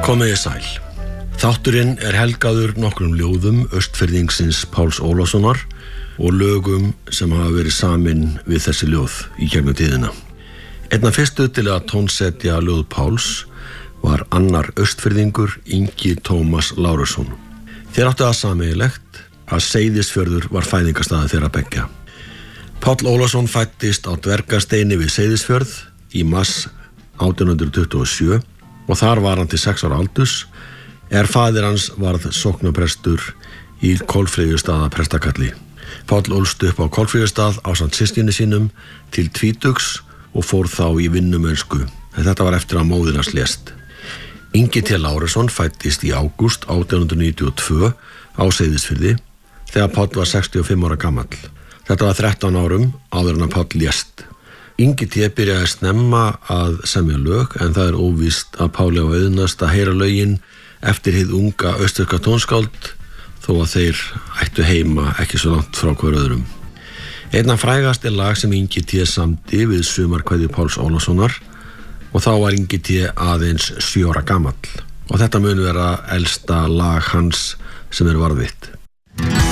Komiði sæl. Þátturinn helgaður nokkrum ljóðum Austfirðingsins Páls Ólafssonar og lögum sem hafa verið samin við þessi ljóð í gegnum tíðina. Einn af fyrstu til að tónsetja ljóð Páls var annar Austfirðingur, Ingi Tómas Lárusson. Þeir áttu það sameiginlegt að Seyðisfjörður var fæðingarstaður þeirra beggja. Páll Ólafsson fæddist á Dvergasteini við Seyðisfjörð í mars 1827 og þar var hann til 6 ára aldurs, faðir hans varð sóknarprestur í Kolfreyjustað prestakalli. Páll ólst upp á Kolfreyjustað ásamt systkini sínum til tvítugs og fór þá í vinnumennsku, en þetta var eftir að móðir hans lést. Ingi T. Lárusson fæddist í ágúst 1892 á Seyðisfirði þegar Páll var 65 ára gamall. Þetta var 13 árum áður en að Páll lést. Ingi T. byrjaði snemma að semja lög, en það óvíst að Páli á auðnast að heyra lögin eftir hið unga austfirska tónskáld, þó að þeir ættu heima ekki svo langt frá hver öðrum. Einn af frægasti lag sem Ingi T. samdi við sumarkveðju Páls Ólafssonar, og þá var Ingi T. aðeins 7 ára gamall, og þetta mun vera elsta lag hans sem varðveitt.